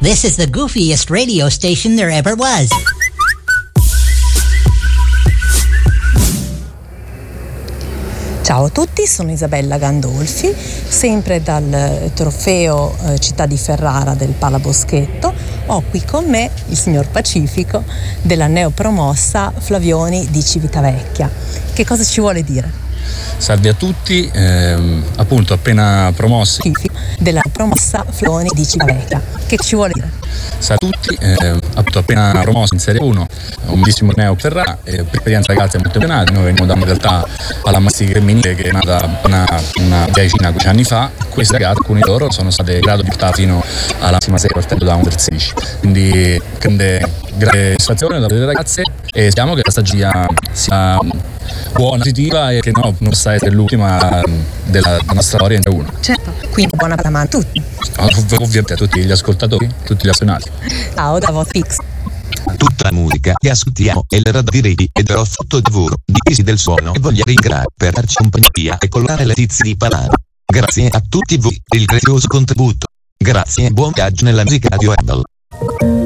This is the goofiest radio station there ever was. Ciao a tutti, sono Isabella Gandolfi, sempre dal trofeo Città di Ferrara del Palaboschetto. Ho qui con me il signor Pacifico della neopromossa Flavioni di Civitavecchia. Che cosa ci vuole dire? Salve a tutti, appunto appena promossa della promossa Flavioni di Civitavecchia. Che ci vuole dire? Salve a tutti, appunto appena promosso in Serie 1, un bellissimo neo Ferrara, per esperienza ragazze molto appassionate. Noi veniamo da in realtà pallammastica femminile che è nata una 10-15 anni fa. Queste ragazze, alcune di loro, sono state in grado di portare fino alla massima serie partendo da under 16. Quindi grande soddisfazione da queste ragazze e speriamo che la stagione sia buona, positiva e che non possa essere l'ultima della nostra storia in Serie 1. Certo, quindi buona patamana a tutti. Ovviamente a tutti gli ascoltatori, tutti gli appassionati. Ciao da Votix. Tutta la musica che ascoltiamo è il radio di Reti ed ho fatto lavoro di crisi del suono e voglio ringraziare per darci compagnia e colorare le tizie di Palano. Grazie a tutti voi per il prezioso contributo. Grazie e buon viaggio nella musica Radio Herbal.